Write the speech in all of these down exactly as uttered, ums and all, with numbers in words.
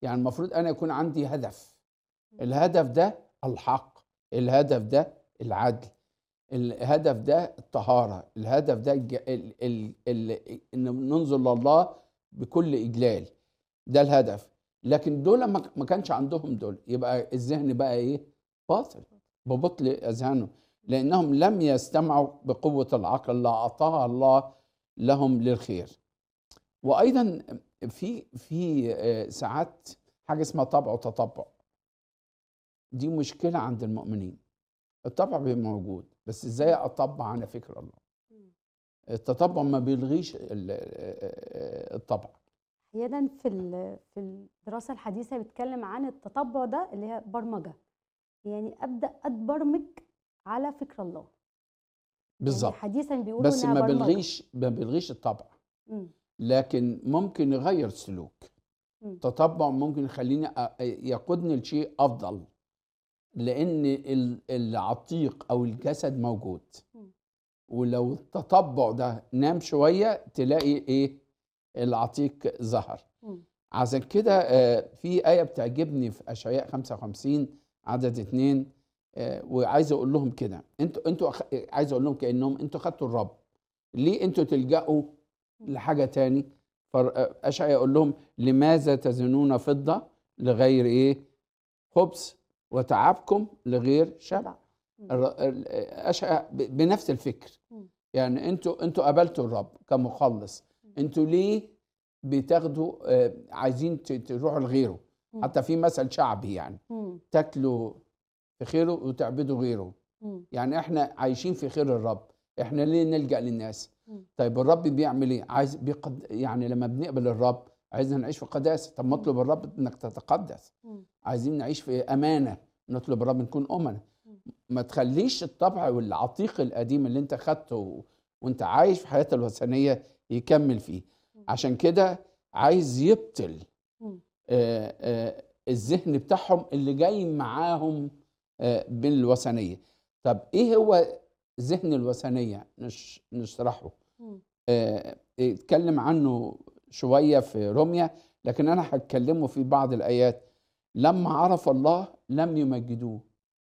يعني المفروض أنا يكون عندي هدف، الهدف ده الحق، الهدف ده العدل، الهدف ده الطهارة، الهدف ده الج... ال... ال... ال... إن ننظر لله بكل إجلال، ده الهدف. لكن دول ما ما كانش عندهم دول، يبقى الذهن بقى إيه؟ باطل، ببطل أذهانهم، لأنهم لم يستمعوا بقوة العقل اللي أعطاها الله لهم للخير. وأيضا في في آه، ساعات حاجة اسمها طبع وتطبع، دي مشكلة عند المؤمنين. الطبع بيبقى موجود، بس ازاي اطبع على فكر الله؟ التطبع ما بيلغيش ال- الطبع. احيانا في ال- في الدراسه الحديثه بيتكلم عن التطبع ده اللي هي برمجه، يعني ابدا اتبرمج على فكر الله. يعني بالظبط، حديثا بيقولوا بس انها ما برمجه. بيلغيش ما بيلغيش الطبع، مم. لكن ممكن يغير السلوك. مم. التطبع ممكن يخليني أ- يقودني لشيء افضل، لان ال- العتيق او الجسد موجود، مم. ولو التطبع ده نام شويه تلاقي ايه؟ العتيق ظهر. مم. عشان كده آه، في آية بتعجبني في أشعياء خمسة وخمسين عدد اتنين، آه، وعايز أقول لهم كده، أنتوا أنتوا أخ... عايز أقول لهم كأنهم أنتوا خدتوا الرب، ليه أنتوا تلجأوا لحاجة تاني؟ فأشعياء يقول لهم لماذا تزنون فضة لغير إيه؟ خبز، وتعبكم لغير شبع. مم. الر- ال- أشعياء ب- بنفس الفكر، مم. يعني انتوا انتوا قابلتوا الرب كمخلص، انتوا ليه بتاخدوا آه، عايزين ت- تروحوا لغيره؟ مم. حتى في مثل شعبي يعني، مم. تاكلوا في خيره وتعبدوا غيره. مم. يعني احنا عايشين في خير الرب، احنا ليه نلجأ للناس؟ مم. طيب الرب بيعمل ايه؟ عايز بيقد... يعني لما بنقبل الرب عايزنا نعيش في قداسه، طب ما اطلب الرب انك تتقدس. مم. عايزين نعيش في امانه، نطلب الرب نكون امنا. مم. ما تخليش الطبع والعتيق القديم اللي انت خدته و- وانت عايش في حياة الوثنية يكمل فيه. عشان كده عايز يبطل مم. آه، آه، الذهن بتاعهم اللي جاي معاهم آه، بالوثنية. طب ايه هو ذهن الوثنية؟ نش- نشرحه. مم. آه، اتكلم عنه شوية في روميا، لكن انا هتكلمه في بعض الآيات. لما عرف الله لم يمجدوه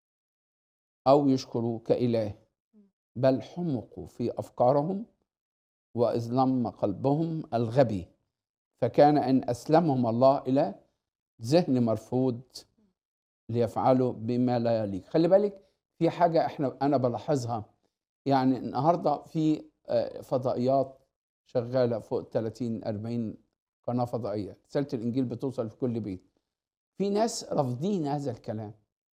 أو يشكروه كإله، بل حمقوا في أفكارهم وأظلم قلبهم الغبي، فكان إن أسلمهم الله إلى ذهن مرفوض ليفعلوا بما لا يليق. خلي بالك في حاجة إحنا أنا بلاحظها، يعني النهاردة في آه، فضائيات شغالة فوق ثلاثين أربعين قناة فضائية، رسالة الإنجيل بتوصل في كل بيت. في ناس رافضين هذا الكلام،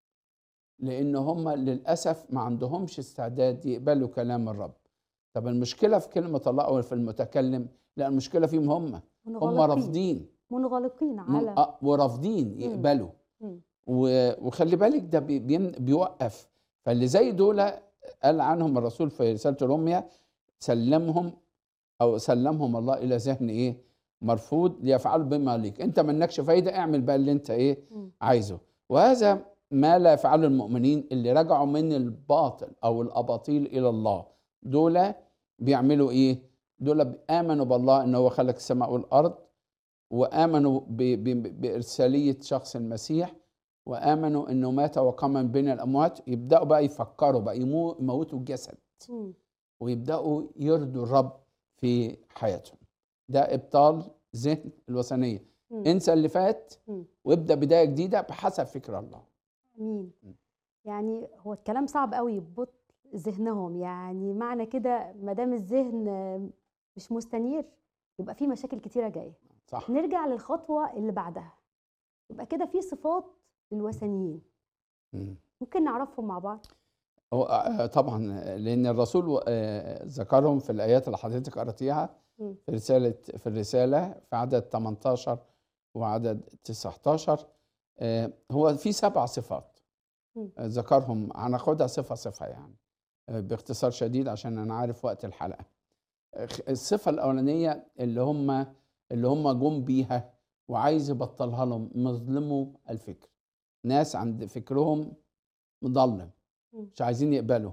لأن هم للأسف ما عندهمش استعداد يقبلوا كلام الرب. طب المشكلة في كلمة الله أو في المتكلم؟ لا، المشكلة فيهم هم، هم منغلقين رافضين منغلقين من على. آه، ورافضين مم. يقبلوا. مم. و- وخلي بالك ده بي- بين- بيوقف. فاللي زي دول قال عنهم الرسول في رسالة روميا سلمهم أو سلمهم الله إلى ذهن إيه؟ مرفوض ليفعلوا بما ليك. أنت منكش فايدة، اعمل بقى اللي أنت إيه؟ مم. عايزه. وهذا ما لا يفعله المؤمنين اللي رجعوا من الباطل أو الأباطيل إلى الله. دول بيعملوا إيه؟ دول آمنوا بالله إن هو خلق السماء والأرض، وآمنوا ب- ب- بإرسالية شخص المسيح، وآمنوا إنه مات وقام من بين الأموات. يبدأوا بقى يفكروا بقى يمو- يموتوا الجسد، مم. ويبدأوا يرضوا الرب في حياتهم. ده إبطال ذهن الوثنية. مم. انسى اللي فات مم. وابدأ بداية جديدة بحسب فكر الله. امين. يعني هو الكلام صعب قوي، يبط ذهنهم، يعني معنى كده ما دام الذهن مش مستنير يبقى في مشاكل كتيره جايه. صح. نرجع للخطوه اللي بعدها، يبقى كده في صفات للوثنيين، مم. ممكن نعرفهم مع بعض؟ هو آه، طبعا لأن الرسول آه، ذكرهم في الآيات اللي حضرتك قرأتيها مم. في رسالة في الرسالة في عدد تمنتاشر وعدد تسعتاشر. آه، هو في سبع صفات مم. آه، ذكرهم. هناخدها صفة صفة يعني آه، باختصار شديد عشان أنا عارف وقت الحلقة. آه، الصفة الأولانية اللي هم اللي هم جم بيها وعايز يبطلها لهم، مظلموا الفكر. ناس عند فكرهم مضلم، مم. مش عايزين يقبلوا.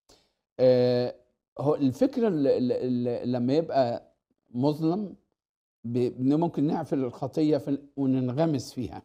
آه، هو الفكر اللي اللي لما يبقى مظلم ب- ممكن نعفل الخطية في وننغمس فيها.